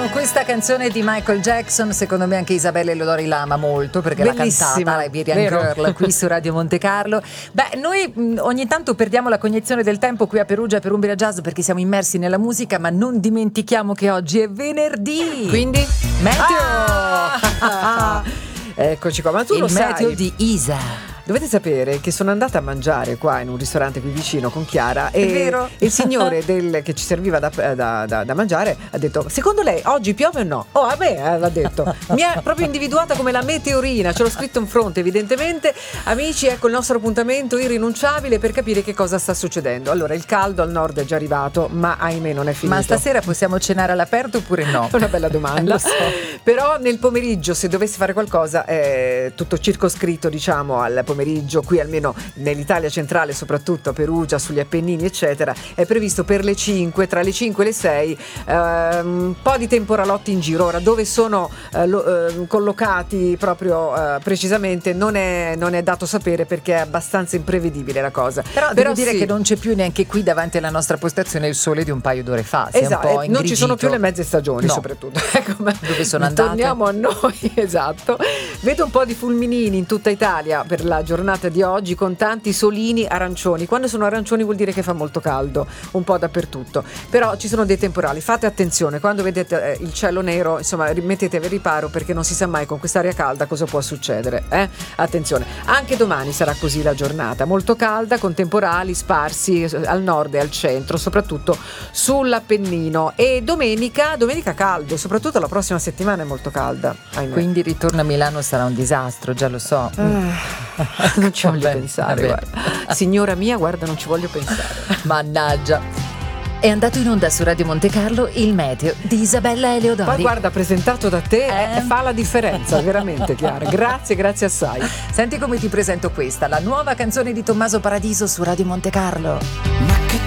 Amo questa canzone di Michael Jackson, secondo me anche Isabella Eleodori la ama molto perché Bellissima, l'ha cantata, la Iberian vero? Girl qui su Radio Monte Carlo. Beh, noi ogni tanto perdiamo la cognizione del tempo qui a Perugia per Umbria Jazz perché siamo immersi nella musica, ma non dimentichiamo che oggi è venerdì. Quindi? Meteo! Eccoci qua, ma tu Il lo sai. meteo di Isa. Dovete sapere che sono andata a mangiare qua in un ristorante qui vicino con Chiara e vero? il signore che ci serviva da mangiare ha detto: secondo lei oggi piove o no? Oh, a me l'ha detto, mi ha proprio individuata come la meteorina, ce l'ho scritto in fronte evidentemente. Amici, ecco il nostro appuntamento irrinunciabile per capire che cosa sta succedendo. Allora, il caldo al nord è già arrivato, ma ahimè non è finito. Ma stasera possiamo cenare all'aperto oppure no? È una bella domanda. Lo so. Però nel pomeriggio, se dovessi fare qualcosa, è tutto circoscritto, diciamo, al pomeriggio, qui almeno nell'Italia centrale, soprattutto a Perugia, sugli Appennini eccetera, è previsto per le 5, tra le 5 e le 6 un po' di temporalotti in giro. Ora, dove sono collocati proprio precisamente non è dato sapere perché è abbastanza imprevedibile la cosa. Però devo dire sì, che non c'è più neanche qui davanti alla nostra postazione il sole di un paio d'ore fa. Si è esatto, un po' non ci sono ingrigito. più le mezze stagioni, No. soprattutto. Ecco, ma Dove sono andate? torniamo a noi, esatto. Vedo un po' di fulminini in tutta Italia per la giornata di oggi, con tanti solini arancioni. Quando sono arancioni vuol dire che fa molto caldo, un po' dappertutto. Però ci sono dei temporali, fate attenzione, quando vedete il cielo nero, insomma, mettetevi riparo perché non si sa mai con quest'aria calda cosa può succedere, Attenzione. Anche domani sarà così la giornata, molto calda, con temporali sparsi al nord e al centro, soprattutto sull'Appennino. E domenica caldo, soprattutto la prossima settimana è molto calda, ahimè. Quindi il ritorno a Milano sarà un disastro, già lo so. Non ci voglio Vabbè, pensare, vabbè. guarda. Signora mia, guarda, non ci voglio pensare. Mannaggia. È andato in onda su Radio Monte Carlo il meteo di Isabella Eleodori. Poi guarda, presentato da te fa la differenza, veramente, Chiara. Grazie assai. Senti come ti presento questa, la nuova canzone di Tommaso Paradiso su Radio Monte Carlo. Ma che